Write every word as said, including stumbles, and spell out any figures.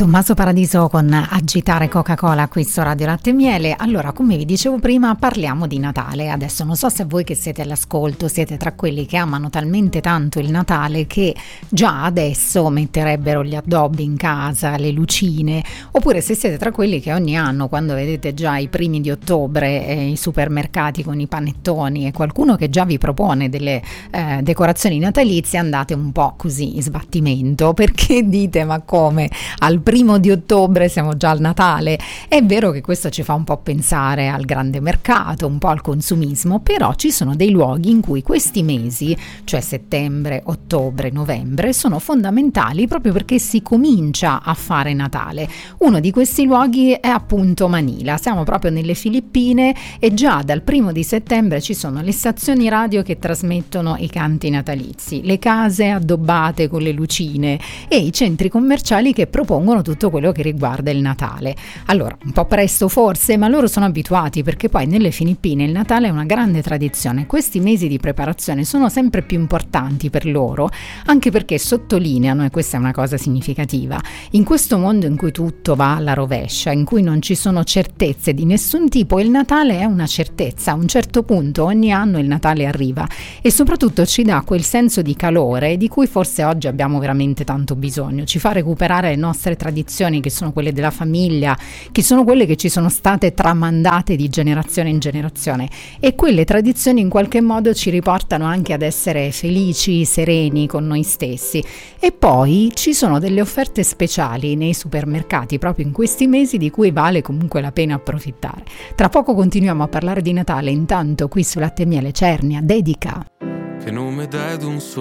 Tommaso Paradiso con Agitare Coca-Cola qui su Radio Latte e Miele. Allora, come vi dicevo prima, parliamo di Natale. Adesso non so se voi che siete all'ascolto siete tra quelli che amano talmente tanto il Natale che già adesso metterebbero gli addobbi in casa, le lucine, oppure se siete tra quelli che ogni anno, quando vedete già i primi di ottobre eh, i supermercati con i panettoni e qualcuno che già vi propone delle eh, decorazioni natalizie, andate un po' così in sbattimento, perché dite: ma come al primo di ottobre siamo già al Natale? È vero che questo ci fa un po' pensare al grande mercato, un po' al consumismo, però ci sono dei luoghi in cui questi mesi, cioè settembre, ottobre, novembre, sono fondamentali proprio perché si comincia a fare Natale. Uno di questi luoghi è appunto Manila. Siamo proprio nelle Filippine e già dal primo di settembre ci sono le stazioni radio che trasmettono i canti natalizi, le case addobbate con le lucine e i centri commerciali che propongono tutto quello che riguarda il Natale. Allora, un po' presto forse, ma loro sono abituati, perché poi nelle Filippine il Natale è una grande tradizione. Questi mesi di preparazione sono sempre più importanti per loro, anche perché sottolineano, e questa è una cosa significativa, in questo mondo in cui tutto va alla rovescia, in cui non ci sono certezze di nessun tipo, il Natale è una certezza. A un certo punto ogni anno il Natale arriva e soprattutto ci dà quel senso di calore di cui forse oggi abbiamo veramente tanto bisogno. Ci fa recuperare le nostre tradizioni, che sono quelle della famiglia, che sono quelle che ci sono state tramandate di generazione in generazione, e quelle tradizioni in qualche modo ci riportano anche ad essere felici, sereni con noi stessi. E poi ci sono delle offerte speciali nei supermercati proprio in questi mesi di cui vale comunque la pena approfittare. Tra poco continuiamo a parlare di Natale, intanto qui su Latte e Miele Cernia dedica. Che nome dai ad un